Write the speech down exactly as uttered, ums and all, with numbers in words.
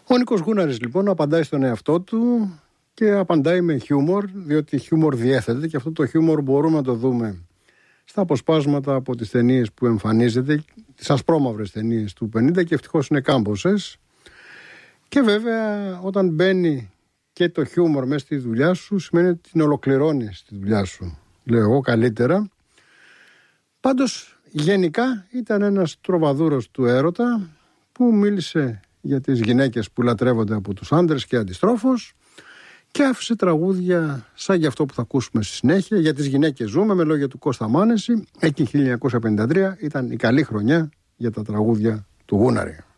Ο Νίκος Γούναρης λοιπόν απαντάει στον εαυτό του και απαντάει με χιούμορ, διότι χιούμορ διέθετε και αυτό το χιούμορ μπορούμε να το δούμε στα αποσπάσματα από τις ταινίες που εμφανίζεται, τις ασπρόμαυρες ταινίες του πενήντα, και ευτυχώς είναι κάμποσες. Και βέβαια όταν μπαίνει και το χιούμορ μέσα στη δουλειά σου, σημαίνει ότι την ολοκληρώνεις τη δουλειά σου, λέω εγώ, καλύτερα. Πάντως γενικά ήταν ένας τροβαδούρος του έρωτα που μίλησε για τις γυναίκες που λατρεύονται από τους άντρες και αντιστρόφως, και άφησε τραγούδια σαν για αυτό που θα ακούσουμε στη συνέχεια, για τις γυναίκες ζούμε, με λόγια του Κώστα Μάνεση. Εκεί χίλια εννιακόσια πενήντα τρία ήταν η καλή χρονιά για τα τραγούδια του Γούναρη.